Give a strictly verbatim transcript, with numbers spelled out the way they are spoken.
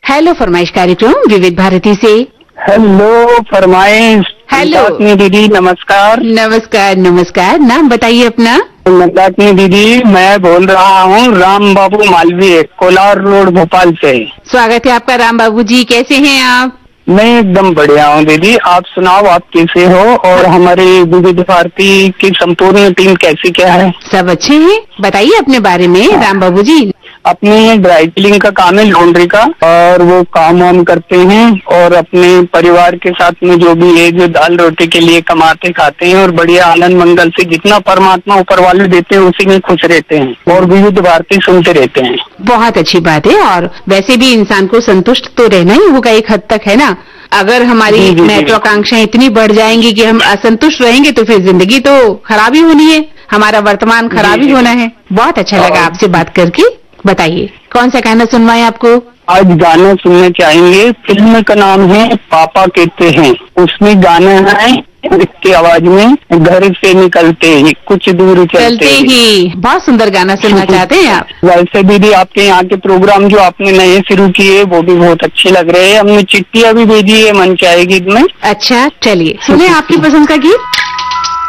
Hello फरमाइश कार्यक्रम विविध भारती से। हेलो फरमाइश। हेलो दीदी नमस्कार। नमस्कार नमस्कार। नाम बताइए अपना। मंदाकिनी दीदी, मैं बोल रहा हूँ राम बाबू मालवीय, कोलार रोड भोपाल से। स्वागत है आपका राम बाबू जी, कैसे हैं आप? मैं एकदम बढ़िया हूँ दीदी, आप सुनाओ आप कैसे हो और हमारी विविध भारती की संपूर्ण टीम कैसी क्या है? सब अच्छे हैं, बताइए अपने बारे में राम बाबू जी। अपने ड्राई क्लीनिंग का काम है, लॉन्ड्री का, और वो काम वाम करते हैं और अपने परिवार के साथ में जो भी है जो दाल रोटी के लिए कमाते खाते हैं और बढ़िया आनंद मंगल से जितना परमात्मा ऊपर वाले देते हैं उसी में खुश रहते हैं और विविध भारती सुनते रहते हैं। बहुत अच्छी बात है। और वैसे भी इंसान को संतुष्ट तो रहना ही होगा एक हद तक, है ना। अगर हमारी महत्वाकांक्षाएं इतनी बढ़ जाएंगी कि हम असंतुष्ट रहेंगे तो फिर जिंदगी तो खराब ही होनी है, हमारा वर्तमान खराब ही होना है। बहुत अच्छा लगा आपसे बात करके। बताइए कौन सा गाना सुनवाएं आपको? आज गाना सुनने चाहेंगे, फिल्म का नाम है पापा कहते हैं, उसमें गाना है की आवाज में, घर से निकलते ही कुछ दूर चलते, चलते ही। बहुत सुंदर गाना सुनना चाहते हैं आप? वैसे दीदी आपके यहाँ के प्रोग्राम जो आपने नए शुरू किए वो भी बहुत अच्छे लग रहे हैं, हमने चिट्ठियाँ भी भेजी है मन चाहे गीत में। अच्छा चलिए सुने आपकी पसंद का गीत।